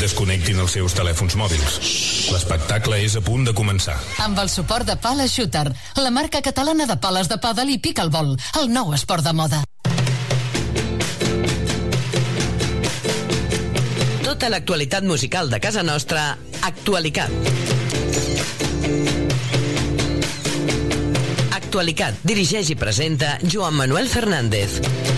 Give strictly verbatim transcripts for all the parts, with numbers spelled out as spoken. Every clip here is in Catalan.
desconnectin els seus telèfons mòbils. L'espectacle és a punt de començar. Amb el suport de Pala Shooter, la marca catalana de pales de pàdel i pickleball, el nou esport de moda. Tota l'actualitat musical de casa nostra, Actualicat. Actualicat dirigeix i presenta Joan Manuel Fernández.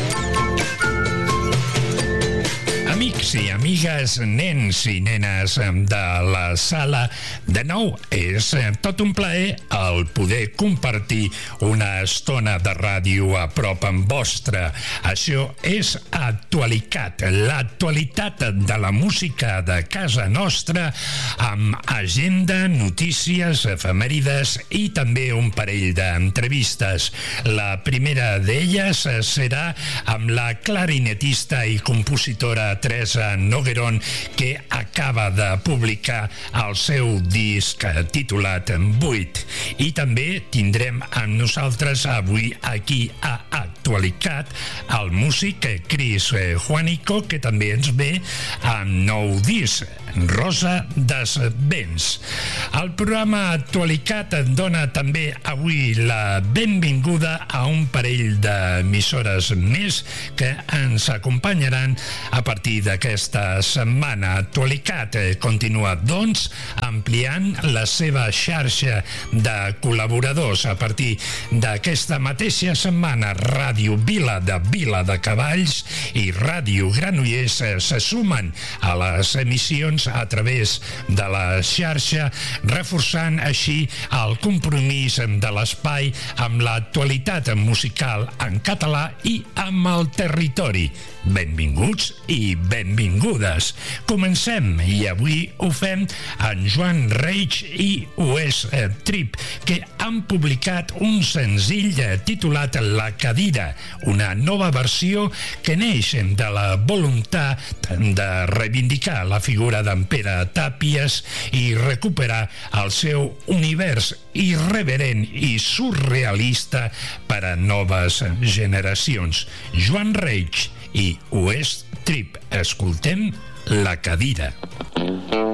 Amics i amigues, nens i nenes de la sala, de nou és tot un plaer el poder compartir una estona de ràdio a prop amb vostre. Això és Actualicat, l'actualitat de la música de casa nostra, amb agenda, notícies, efemèrides i també un parell d'entrevistes. La primera d'elles serà amb la clarinetista i compositora Teresa Noguerón, que acaba de publicar el seu disc titulat Buit. I també tindrem amb nosaltres avui aquí a Actualicat el músic Cris Juanico, que també ens ve amb nou disc, Rosa des Vents. El programa Actualicat dona també avui la benvinguda a un parell d'emissores més que ens acompanyaran a partir d'aquesta setmana. Actualicat continua, doncs, ampliant la seva xarxa de col·laboradors. A partir d'aquesta mateixa setmana, Ràdio Vila de Vila de Cavalls i Ràdio Granollers se sumen a les emissions a través de la xarxa, reforçant així el compromís de l'espai amb l'actualitat musical en català i amb el territori. Benvinguts i benvingudes. Comencem, i avui ho fem en Joan Reig i West Trip, que han publicat un senzill titulat La Cadira, una nova versió que neix de la voluntat de reivindicar la figura d'en Pere Tàpies i recuperar el seu univers irreverent i surrealista per a noves generacions. Joan Reig i West Trip. Escoltem La Cadira.